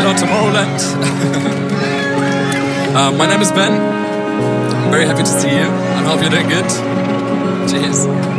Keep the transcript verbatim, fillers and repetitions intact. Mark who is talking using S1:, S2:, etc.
S1: Hello, Tomorrowland. uh, my name is Ben. I'm very happy to see you. I hope you're doing good. Cheers.